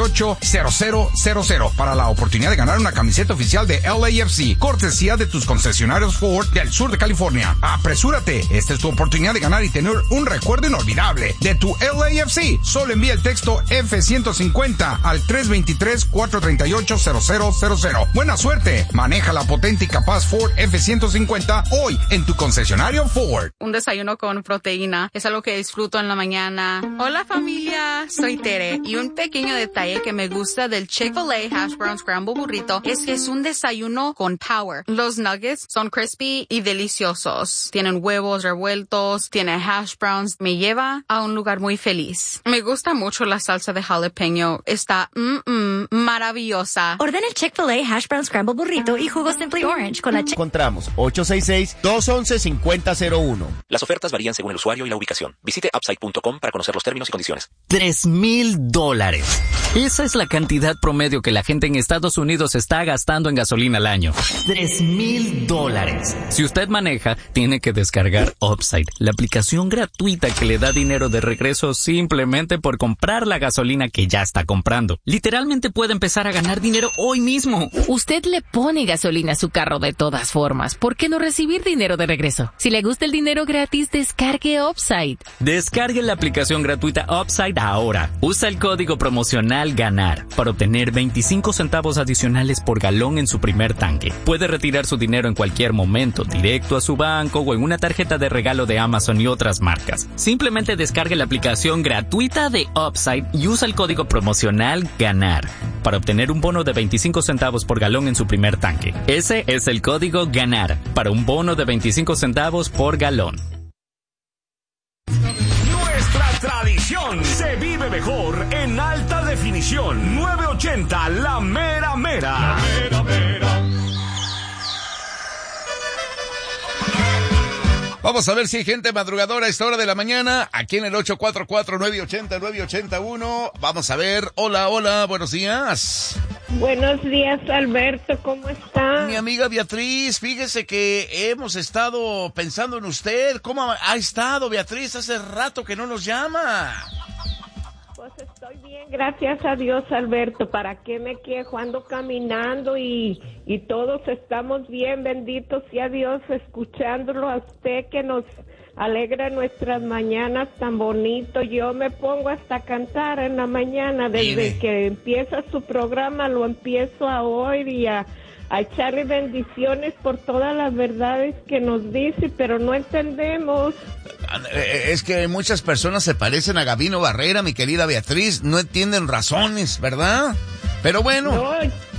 438-0000 para la oportunidad de ganar una camiseta oficial de LAFC, cortesía de tus concesionarios Ford del sur de California. Apresúrate, esta es tu oportunidad de ganar y tener un recuerdo inolvidable de tu LAFC. Solo envía el texto F-150 al 323-438-0000. Buena suerte, maneja la potente y capaz Ford F-150 hoy en tu concesionario Ford. Un desayuno con proteína es algo que disfruto en la mañana. Hola familia, soy Tere y un pequeño detalle que me gusta del Chick-fil-A Hash Brown Scramble Burrito es que es un desayuno con power. Los nuggets son crispy y deliciosos. Tienen huevos revueltos, tiene hash browns. Me lleva a un lugar muy feliz. Me gusta mucho la salsa de jalapeño. Está maravillosa. Ordena el Chick-fil-A Hash Brown Scramble Burrito y jugo Simply Orange con la Encontramos 866-211-5001. Las ofertas varían según el usuario y la ubicación. Visite upside.com para conocer los términos y condiciones. $3,000. Esa es la cantidad promedio que la gente en Estados Unidos está gastando en gasolina al año. $3,000. Si usted maneja, tiene que descargar Upside, la aplicación gratuita que le da dinero de regreso simplemente por comprar la gasolina que ya está comprando. Literalmente puede empezar a ganar dinero hoy mismo. Usted le pone gasolina a su carro de todas formas. ¿Por qué no recibir dinero de regreso? Si le gusta el dinero gratis, descargue Upside. Descargue la aplicación gratuita Upside ahora. Usa el código promocional GANAR para obtener 25 centavos adicionales por galón en su primer tanque. Puede retirar su dinero en cualquier momento, directo a su banco o en una tarjeta de regalo de Amazon y otras marcas. Simplemente descargue la aplicación gratuita de Upside y usa el código promocional GANAR para obtener un bono de 25 centavos por galón en su primer tanque. Ese es el código GANAR para un bono de 25 centavos por galón. Nuestra tradición se vive mejor en alta definición. 980 La Mera Mera. La Mera Mera. Vamos a ver si hay gente madrugadora a esta hora de la mañana, aquí en el 844-980-981. Vamos a ver. Hola, buenos días. Buenos días, Alberto, ¿cómo está? Mi amiga Beatriz, fíjese que hemos estado pensando en usted. ¿Cómo ha estado, Beatriz? Hace rato que no nos llama. Pues estoy bien, gracias a Dios, Alberto. ¿Para qué me quejo? Ando caminando y todos estamos bien, bendito sea Dios, escuchándolo a usted que nos alegra nuestras mañanas tan bonito. Yo me pongo hasta a cantar en la mañana, desde que empieza su programa lo empiezo a oír y a echarle bendiciones por todas las verdades que nos dice, pero no entendemos. Es que muchas personas se parecen a Gabino Barrera, mi querida Beatriz, no entienden razones, ¿verdad? Pero bueno. No,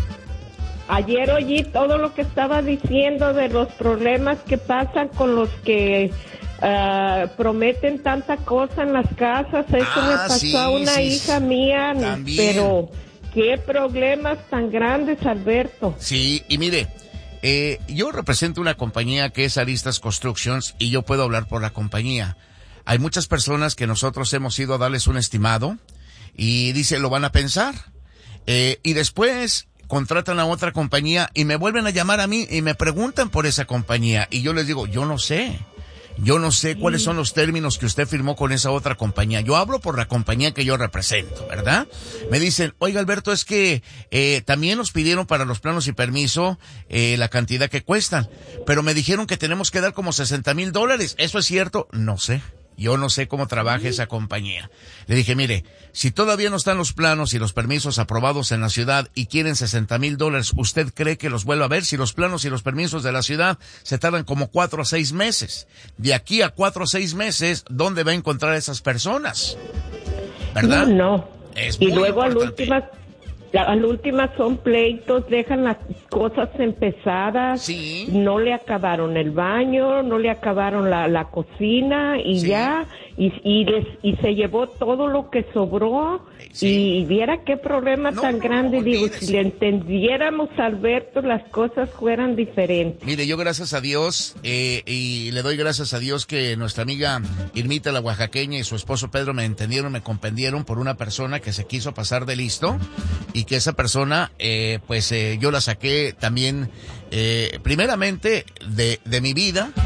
ayer oí todo lo que estaba diciendo de los problemas que pasan con los que prometen tanta cosa en las casas. Eso me pasó a una hija mía, también. Pero qué problemas tan grandes, Alberto. Sí, y mire, yo represento una compañía que es Aristas Constructions y yo puedo hablar por la compañía. Hay muchas personas que nosotros hemos ido a darles un estimado y dice, lo van a pensar. Y después contratan a otra compañía y me vuelven a llamar a mí y me preguntan por esa compañía. Y yo les digo, yo no sé cuáles son los términos que usted firmó con esa otra compañía. Yo hablo por la compañía que yo represento, ¿verdad? Me dicen, oiga, Alberto, es que también nos pidieron para los planos y permiso la cantidad que cuestan, pero me dijeron que tenemos que dar como $60,000. ¿Eso es cierto? No sé. Yo no sé cómo trabaja esa compañía. Le dije, mire, si todavía no están los planos y los permisos aprobados en la ciudad y quieren $60,000, ¿usted cree que los vuelva a ver? Si los planos y los permisos de la ciudad se tardan como 4 a 6 meses. De aquí a 4 a 6 meses, ¿dónde va a encontrar a esas personas? ¿Verdad? No. Es y muy luego importante. Al última son pleitos, dejan las cosas empezadas, sí. No le acabaron el baño, no le acabaron la cocina y sí. Ya, y se llevó todo lo que sobró, sí. Y viera qué problema tan grande, digo, si le entendiéramos, Alberto, las cosas fueran diferentes. Mire, yo gracias a Dios, y le doy gracias a Dios que nuestra amiga Irmita la oaxaqueña y su esposo Pedro me entendieron, me comprendieron por una persona que se quiso pasar de listo, y que esa persona, yo la saqué también, primeramente de mi vida,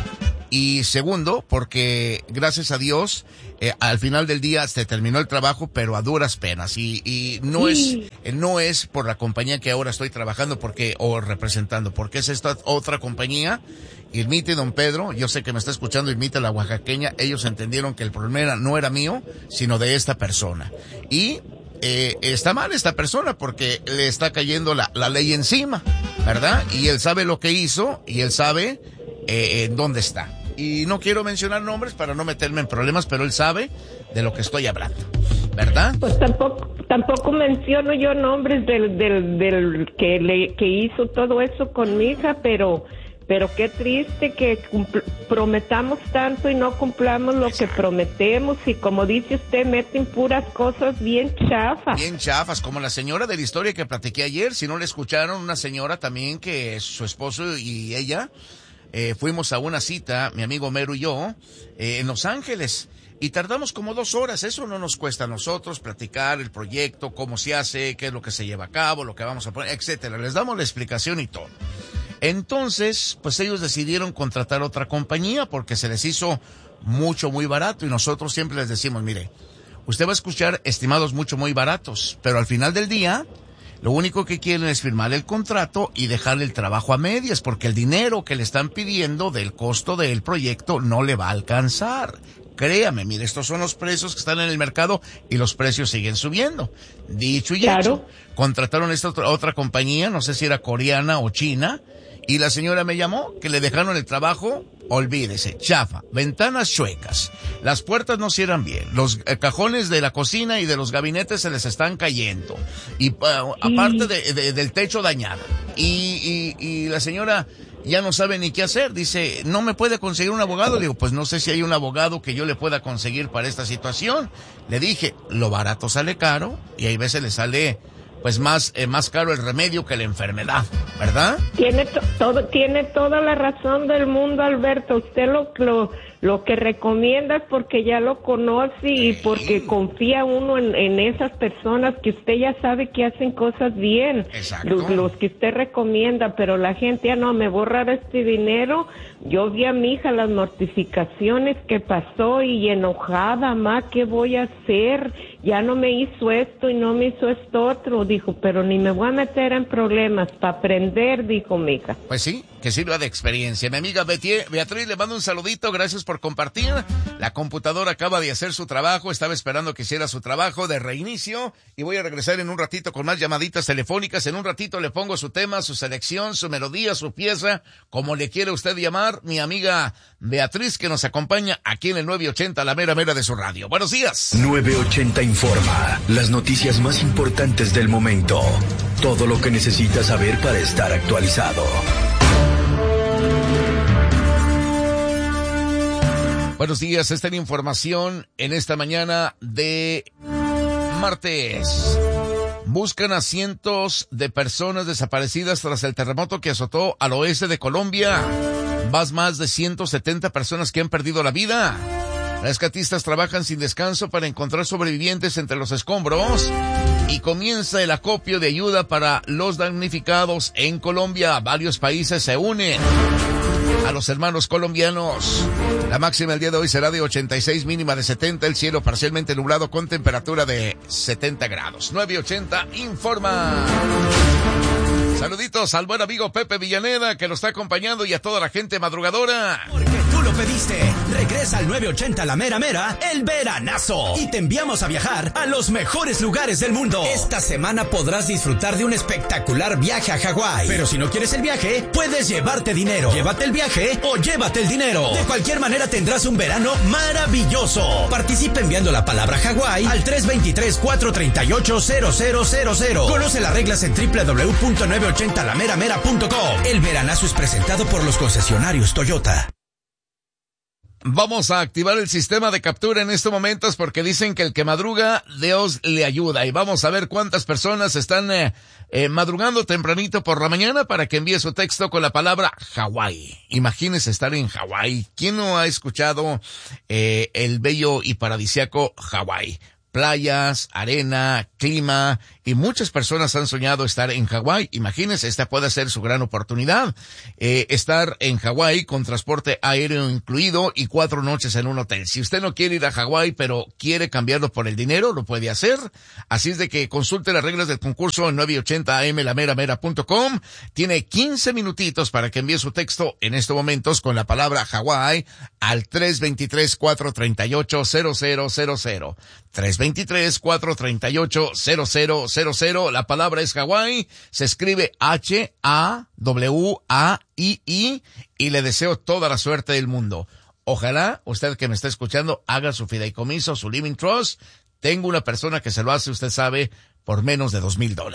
Y segundo, porque gracias a Dios, al final del día se terminó el trabajo, pero a duras penas. Y no es por la compañía que ahora estoy trabajando o representando, porque es esta otra compañía, Irmita y Don Pedro. Yo sé que me está escuchando Irmita, la oaxaqueña. Ellos entendieron que el problema no era mío, sino de esta persona. Y está mal esta persona porque le está cayendo la ley encima, ¿verdad? Y él sabe lo que hizo y él sabe en dónde está. Y no quiero mencionar nombres para no meterme en problemas, pero él sabe de lo que estoy hablando, ¿verdad? Pues tampoco menciono yo nombres del que hizo todo eso con mi hija, pero qué triste que prometamos tanto y no cumplamos lo que prometemos, y como dice usted, meten puras cosas bien chafas. Bien chafas, como la señora de la historia que platiqué ayer. Si no la escucharon, una señora también que su esposo y ella fuimos a una cita, mi amigo Mero y yo, en Los Ángeles. Y tardamos como 2 horas. Eso no nos cuesta a nosotros platicar el proyecto, cómo se hace, qué es lo que se lleva a cabo, lo que vamos a poner, etcétera. Les damos la explicación y todo. Entonces, pues ellos decidieron contratar otra compañía porque se les hizo muy barato, y nosotros siempre les decimos, mire, usted va a escuchar estimados muy baratos, pero al final del día, lo único que quieren es firmar el contrato y dejarle el trabajo a medias, porque el dinero que le están pidiendo del costo del proyecto no le va a alcanzar. Créame, mire, estos son los precios que están en el mercado y los precios siguen subiendo. Dicho y hecho, contrataron esta otra compañía, no sé si era coreana o china, y la señora me llamó que le dejaron el trabajo, olvídese, chafa, ventanas chuecas, las puertas no cierran bien, los cajones de la cocina y de los gabinetes se les están cayendo, y aparte del techo dañado, y la señora ya no sabe ni qué hacer. Dice, ¿no me puede conseguir un abogado? Le digo, pues no sé si hay un abogado que yo le pueda conseguir para esta situación. Le dije, lo barato sale caro, y hay veces le sale pues más caro el remedio que la enfermedad, ¿verdad? Tiene toda la razón del mundo, Alberto. Usted lo que recomienda es porque ya lo conoce y porque confía uno en esas personas que usted ya sabe que hacen cosas bien. Exacto. Los que usted recomienda, pero la gente ya no, me borrar este dinero. Yo vi a mi hija las mortificaciones que pasó y enojada, ma, ¿qué voy a hacer? Ya no me hizo esto y no me hizo esto otro, dijo, pero ni me voy a meter en problemas, para aprender, dijo mi hija. Pues sí, que sirva de experiencia. Mi amiga Beatriz, le mando un saludito, gracias por compartir. La computadora acaba de hacer su trabajo, estaba esperando que hiciera su trabajo de reinicio, y voy a regresar en un ratito con más llamaditas telefónicas. En un ratito le pongo su tema, su selección, su melodía, su pieza, como le quiere usted llamar, mi amiga Beatriz, que nos acompaña aquí en el 980, la mera de su radio. Buenos días. 980 informa, las noticias más importantes del momento. Todo lo que necesitas saber para estar actualizado. Buenos días, esta es la información en esta mañana de martes. Buscan a cientos de personas desaparecidas tras el terremoto que azotó al oeste de Colombia. Más de 170 personas que han perdido la vida. Rescatistas trabajan sin descanso para encontrar sobrevivientes entre los escombros, y comienza el acopio de ayuda para los damnificados en Colombia. Varios países se unen a los hermanos colombianos. La máxima el día de hoy será de 86, mínima de 70, el cielo parcialmente nublado con temperatura de 70 grados. 980 informa. Saluditos al buen amigo Pepe Villaneda, que nos está acompañando, y a toda la gente madrugadora. Porque tú lo pediste. Regresa al 980 La Mera, el veranazo. Y te enviamos a viajar a los mejores lugares del mundo. Esta semana podrás disfrutar de un espectacular viaje a Hawái. Pero si no quieres el viaje, puedes llevarte dinero. Llévate el viaje o llévate el dinero. De cualquier manera tendrás un verano maravilloso. Participa enviando la palabra Hawái al 323-438-0000. Conoce las reglas en www.980lameramera.com. El veranazo es presentado por los concesionarios Toyota. Vamos a activar el sistema de captura en estos momentos porque dicen que el que madruga, Dios le ayuda. Y vamos a ver cuántas personas están madrugando tempranito por la mañana para que envíe su texto con la palabra Hawái. Imagínese estar en Hawái. ¿Quién no ha escuchado el bello y paradisíaco Hawái? playas, arena, clima, y muchas personas han soñado estar en Hawái. Imagínense, esta puede ser su gran oportunidad. Estar en Hawái con transporte aéreo incluido y 4 noches en un hotel. Si usted no quiere ir a Hawái, pero quiere cambiarlo por el dinero, lo puede hacer. Así es de que consulte las reglas del concurso en 980amlameramera.com. Tiene 15 minutitos para que envíe su texto en estos momentos con la palabra Hawái al 323-438-0000. 323-438-0000. La palabra es Hawái, se escribe H-A-W-A-I-I, y le deseo toda la suerte del mundo. Ojalá usted que me está escuchando haga su fideicomiso, su living trust. Tengo una persona que se lo hace, usted sabe, por menos de $2,000.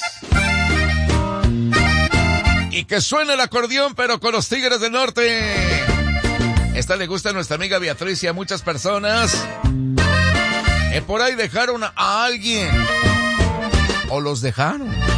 Y que suene el acordeón, pero con los Tigres del Norte. Esta le gusta a nuestra amiga Beatriz y a muchas personas que por ahí dejaron a alguien. O los dejaron.